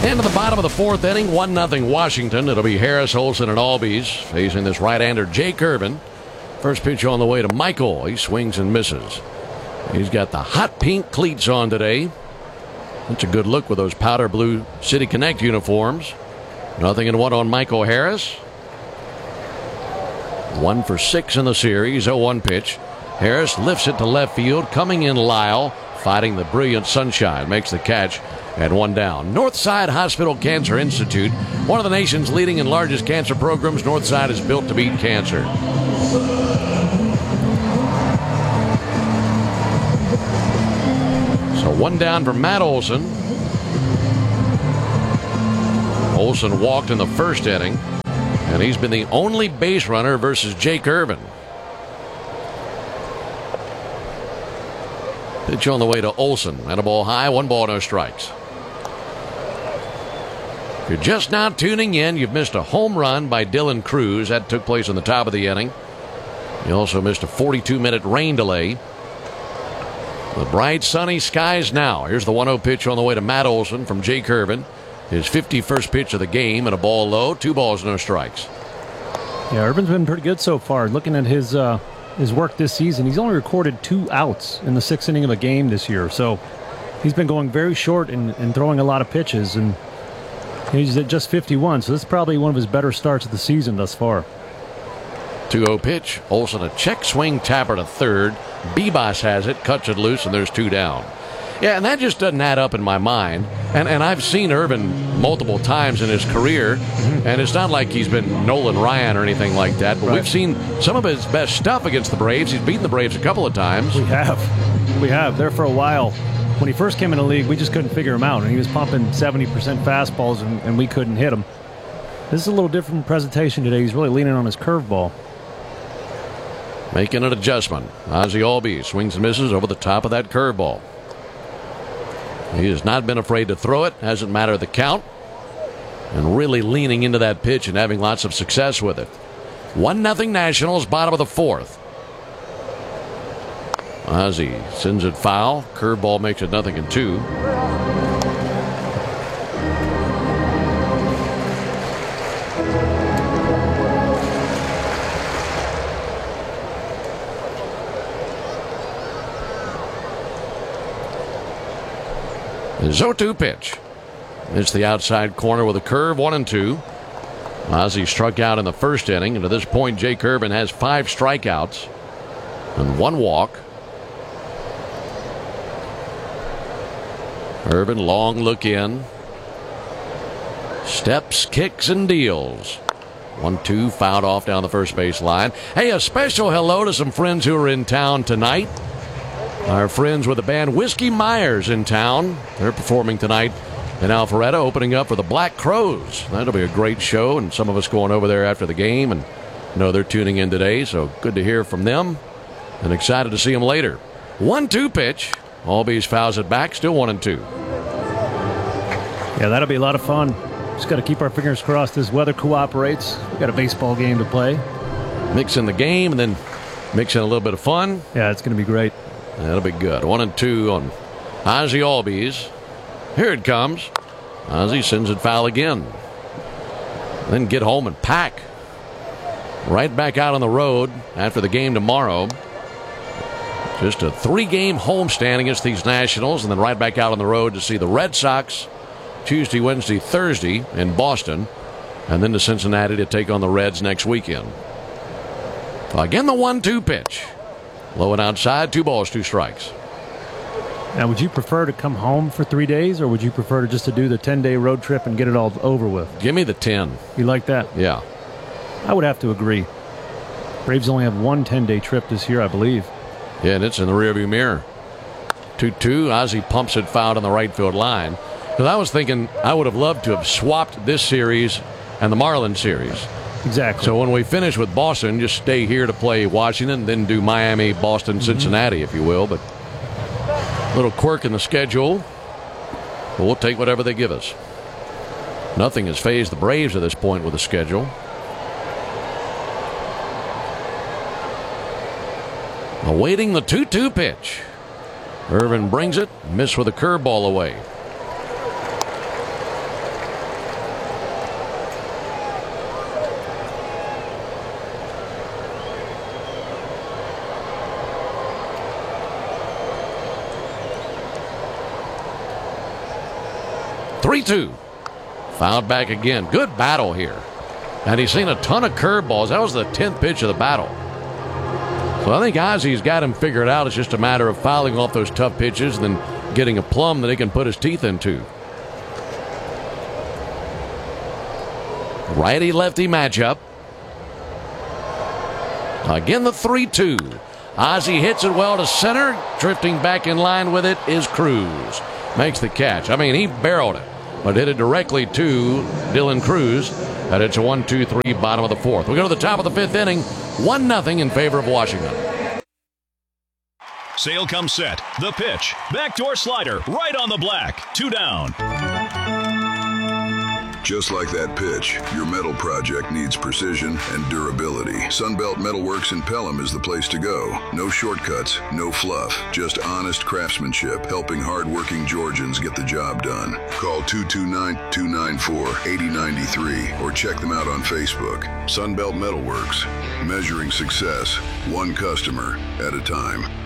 Into the bottom of the fourth inning, 1-0 Washington. It'll be Harris, Olson, and Albies facing this right-hander Jake Irvin. First pitch on the way to Michael. He swings and misses. He's got the hot pink cleats on today. That's a good look with those powder blue City Connect uniforms. 0-1 on Michael Harris. 1 for 6 in the series. 0-1 pitch. Harris lifts it to left field. Coming in Lyle, fighting the brilliant sunshine, makes the catch. And 1 down. Northside Hospital Cancer Institute, one of the nation's leading and largest cancer programs. Northside is built to beat cancer. So 1 down for Matt Olson. Olson walked in the first inning, and he's been the only base runner versus Jake Irvin. Pitch on the way to Olson, and a ball high, 1 ball, no strikes. If you're just now tuning in, you've missed a home run by Dylan Cruz. That took place in the top of the inning. You also missed a 42-minute rain delay. The bright sunny skies now. Here's the 1-0 pitch on the way to Matt Olson from Jake Irvin. His 51st pitch of the game, and a ball low, 2 balls, no strikes. Yeah, Irvin's been pretty good so far. Looking at his work this season, he's only recorded 2 outs in the 6th inning of a game this year. So he's been going very short and throwing a lot of pitches, and he's at just 51. So this is probably one of his better starts of the season thus far. 2-0 pitch. Olson a check swing tapper to third. Bebas has it, cuts it loose, and there's 2 down. Yeah, and that just doesn't add up in my mind. And I've seen Irvin multiple times in his career, and it's not like he's been Nolan Ryan or anything like that. But we've seen some of his best stuff against the Braves. He's beaten the Braves a couple of times. We have. There for a while. When he first came in the league, we just couldn't figure him out, and he was pumping 70% fastballs, and we couldn't hit him. This is a little different presentation today. He's really leaning on his curveball. Making an adjustment. Ozzie Albies swings and misses over the top of that curveball. He has not been afraid to throw it. Hasn't mattered the count. And really leaning into that pitch and having lots of success with it. 1-0 Nationals, bottom of the fourth. Ozzie sends it foul. Curveball makes it 0-2. The 0-2 pitch. It's the outside corner with a curve, 1-2. Ozzie struck out in the first inning, and to this point, Jake Irvin has 5 strikeouts and 1 walk. Irvin, long look in. Steps, kicks, and deals. 1-2, fouled off down the first base line. Hey, a special hello to some friends who are in town tonight. Our friends with the band Whiskey Myers in town. They're performing tonight in Alpharetta, opening up for the Black Crows. That'll be a great show, and some of us going over there after the game, and know they're tuning in today, so good to hear from them, and excited to see them later. 1-2 pitch. Albies fouls it back, still 1-2. Yeah, that'll be a lot of fun. Just got to keep our fingers crossed as weather cooperates. We've got a baseball game to play. Mix in the game and then mix in a little bit of fun. Yeah, it's going to be great. That'll be good. 1-2 on Ozzie Albies. Here it comes. Ozzie sends it foul again. Then get home and pack. Right back out on the road after the game tomorrow. Just a 3-game homestand against these Nationals, and then right back out on the road to see the Red Sox Tuesday, Wednesday, Thursday in Boston, and then to Cincinnati to take on the Reds next weekend. Again, the 1-2 pitch. Low and outside, 2 balls, 2 strikes. Now, would you prefer to come home for 3 days, or would you prefer to just to do the 10-day road trip and get it all over with? Give me the 10. You like that? Yeah. I would have to agree. Braves only have 1 10-day trip this year, I believe. Yeah, and it's in the rearview mirror. 2-2. Ozzie pumps it foul on the right field line. Because I was thinking I would have loved to have swapped this series and the Marlins series. Exactly. So when we finish with Boston, just stay here to play Washington, then do Miami, Boston, Cincinnati, if you will. But a little quirk in the schedule. But we'll take whatever they give us. Nothing has fazed the Braves at this point with the schedule. Awaiting the 2-2 pitch. Irvin brings it, missed with a curveball away. 3-2. Fouled back again. Good battle here. And he's seen a ton of curveballs. That was the 10th pitch of the battle. So I think Ozzy's got him figured out. It's just a matter of fouling off those tough pitches and then getting a plum that he can put his teeth into. Righty-lefty matchup. Again, the 3-2. Ozzy hits it well to center. Drifting back in line with it is Cruz. Makes the catch. I mean, he barreled it, but hit it directly to Dylan Cruz. And it's a 1-2-3 bottom of the fourth. We go to the top of the fifth inning. 1-0 in favor of Washington. Sale comes set. The pitch. Backdoor slider. Right on the black. 2 down. Just like that pitch, your metal project needs precision and durability. Sunbelt Metalworks in Pelham is the place to go. No shortcuts, no fluff, just honest craftsmanship, helping hardworking Georgians get the job done. Call 229-294-8093 or check them out on Facebook. Sunbelt Metalworks, measuring success, one customer at a time.